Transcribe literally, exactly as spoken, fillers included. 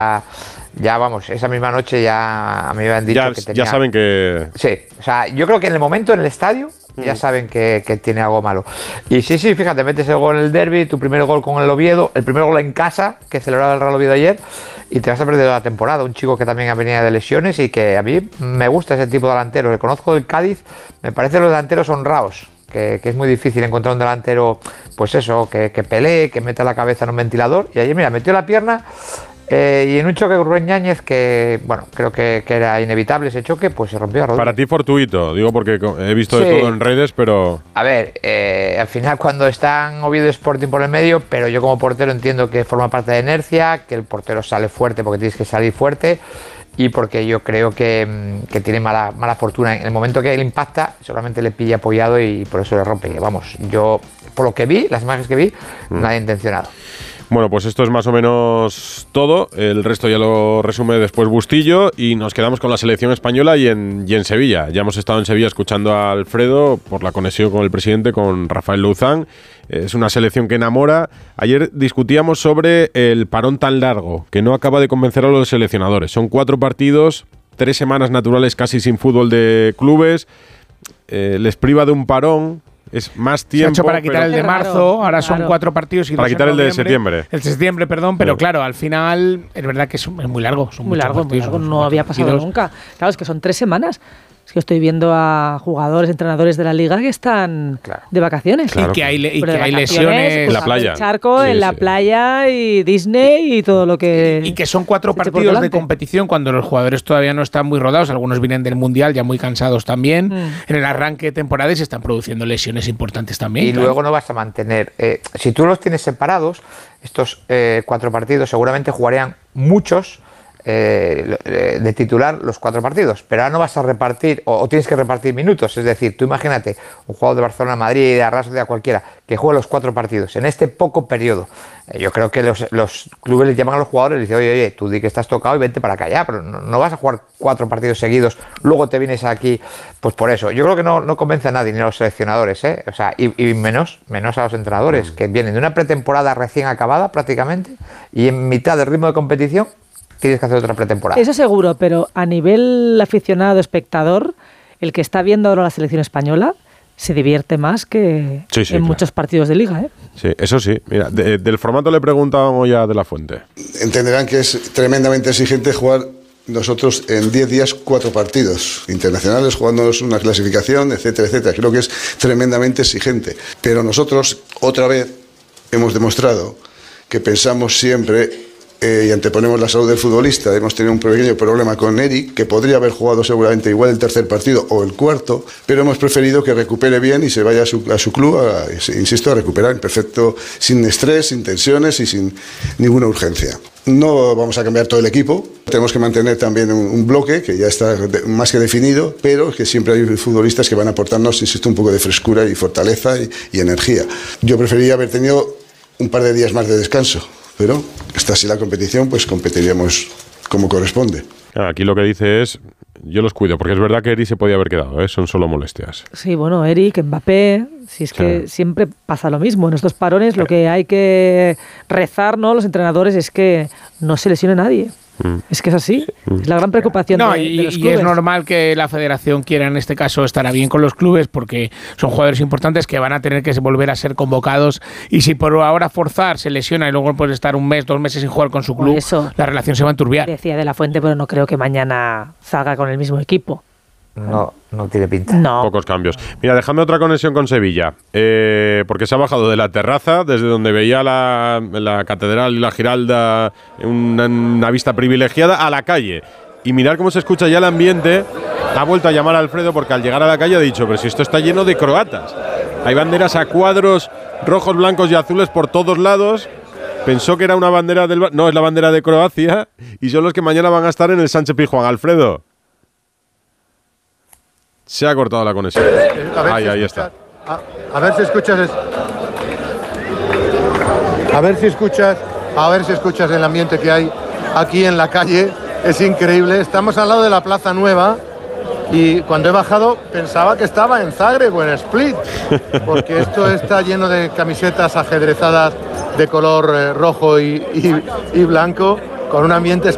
ya vamos, esa misma noche ya a mí me habían dicho ya, que tenía... Ya saben que... Sí, o sea, yo creo que en el momento en el estadio ya saben que, que tiene algo malo. Y sí, sí, fíjate, metes el gol en el derbi, tu primer gol con el Oviedo, el primer gol en casa, que celebraba el Real Oviedo ayer, y te vas a perder la temporada. Un chico que también venía de lesiones y que a mí me gusta ese tipo de delantero. Le conozco del Cádiz, me parece los delanteros honrados, que, que es muy difícil encontrar un delantero, pues eso, que, que pelee, que meta la cabeza en un ventilador. Y ayer, mira, metió la pierna... Eh, y en un choque con Rubén Yáñez, que bueno, creo que, que era inevitable ese choque, pues se rompió la rodilla. Para ti fortuito, digo porque he visto sí. de todo en redes, pero... A ver, eh, al final cuando están Oviedo Sporting por el medio, pero yo como portero entiendo que forma parte de inercia, que el portero sale fuerte porque tienes que salir fuerte, y porque yo creo que, que tiene mala, mala fortuna. En el momento que él impacta, solamente le pilla apoyado y por eso le rompe. Y vamos, yo, por lo que vi, las imágenes que vi, mm. nadie intencionado. Bueno, pues esto es más o menos todo. El resto ya lo resume después Bustillo y nos quedamos con la selección española y en, y en Sevilla. Ya hemos estado en Sevilla escuchando a Alfredo por la conexión con el presidente, con Rafael Louzán. Es una selección que enamora. Ayer discutíamos sobre el parón tan largo que no acaba de convencer a los seleccionadores. Son cuatro partidos, tres semanas naturales casi sin fútbol de clubes. Eh, les priva de un parón. Es más tiempo. Se ha hecho para quitar el de marzo, ahora son claro. cuatro partidos y para quitar el de septiembre. El de septiembre, perdón, pero claro, al final es verdad que es, es muy largo. Son muy largo, partidos, muy largo, son no había pasado partidos. nunca. Claro, es que son tres semanas. Es que estoy viendo a jugadores, entrenadores de la liga que están claro. de vacaciones. Claro. Y que hay, le, y que hay lesiones pues, en la playa. El charco, sí, en la sí. playa y Disney y todo lo que... Y, y que son cuatro partidos de competición cuando los jugadores todavía no están muy rodados. Algunos vienen del Mundial ya muy cansados también. Mm. En el arranque de temporada y se están produciendo lesiones importantes también. Y claro. luego no vas a mantener... Eh, si tú los tienes separados, estos eh, cuatro partidos seguramente jugarían muchos... Eh, de titular los cuatro partidos, pero ahora no vas a repartir o, o tienes que repartir minutos, es decir, tú imagínate un jugador de Barcelona, Madrid, de Arras, de cualquiera que juegue los cuatro partidos en este poco periodo. Eh, yo creo que los, los clubes les llaman a los jugadores y dicen, oye, oye, tú di que estás tocado y vente para acá ya, pero no, no vas a jugar cuatro partidos seguidos, luego te vienes aquí, pues por eso. Yo creo que no, no convence a nadie, ni a los seleccionadores, ¿eh? O sea, y, y menos, menos a los entrenadores, mm. que vienen de una pretemporada recién acabada prácticamente y en mitad del ritmo de competición tienes que hacer otra pretemporada. Eso seguro, pero a nivel aficionado, espectador, el que está viendo ahora la selección española se divierte más que sí, sí, en claro. muchos partidos de liga, ¿eh? Sí, eso sí. Mira, de, del formato le preguntábamos ya de la Fuente. Entenderán que es tremendamente exigente jugar nosotros en diez días cuatro partidos internacionales, jugándonos una clasificación, etcétera, etcétera. Creo que es tremendamente exigente. Pero nosotros, otra vez, hemos demostrado que pensamos siempre... Eh, y anteponemos la salud del futbolista. Hemos tenido un pequeño problema con Eric, que podría haber jugado seguramente igual el tercer partido o el cuarto, pero hemos preferido que recupere bien y se vaya a su, a su club, a, insisto, a recuperar en perfecto, sin estrés, sin tensiones y sin ninguna urgencia. No vamos a cambiar todo el equipo, tenemos que mantener también un, un bloque que ya está de, más que definido, pero que siempre hay futbolistas que van a aportarnos, insisto, un poco de frescura y fortaleza y, y energía. Yo preferiría haber tenido un par de días más de descanso, pero está así la competición, pues competiríamos como corresponde. Aquí lo que dice es, yo los cuido, porque es verdad que Eric se podía haber quedado, ¿eh? Son solo molestias. Sí, bueno, Eric, Mbappé, si es que sí. siempre pasa lo mismo. En estos parones lo que hay que rezar, ¿no? Los entrenadores es que no se lesione nadie. Mm. Es que es así, mm. es la gran preocupación no, de, y, de los y clubes. Es normal que la federación quiera en este caso estar a bien con los clubes porque son jugadores importantes que van a tener que volver a ser convocados y si por ahora forzar se lesiona y luego puede estar un mes, dos meses sin jugar con su club, eso, la relación se va a enturbiar. Decía De la Fuente, pero no creo que mañana salga con el mismo equipo. No, no tiene pinta. No. Pocos cambios. Mira, dejadme otra conexión con Sevilla, eh, porque se ha bajado de la terraza, desde donde veía la, la catedral y la Giralda, una, una vista privilegiada, a la calle. Y mirad cómo se escucha ya el ambiente. Ha vuelto a llamar a Alfredo porque al llegar a la calle ha dicho, pero si esto está lleno de croatas. Hay banderas a cuadros rojos, blancos y azules por todos lados. Pensó que era una bandera del... No, es la bandera de Croacia y son los que mañana van a estar en el Sánchez Pizjuán. Alfredo. Se ha cortado la conexión. Ahí, si ahí está. A, a ver si escuchas. A ver si escuchas. A ver si escuchas el ambiente que hay aquí en la calle. Es increíble. Estamos al lado de la Plaza Nueva y cuando he bajado pensaba que estaba en Zagreb o en Split, porque esto está lleno de camisetas ajedrezadas de color eh, rojo y, y, y blanco, con un ambiente